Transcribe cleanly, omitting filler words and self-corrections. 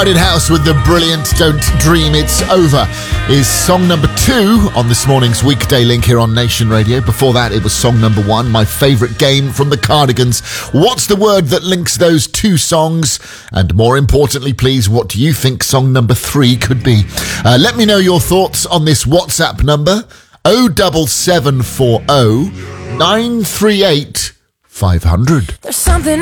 House with the brilliant Don't Dream It's Over is song number 2 on this morning's weekday link here on Nation Radio. Before that, it was song number 1, my favourite game from the Cardigans. What's the word that links those two songs? And more importantly, please, what do you think song number 3 could be? Let me know your thoughts on this WhatsApp number, 07740 938 500. There's something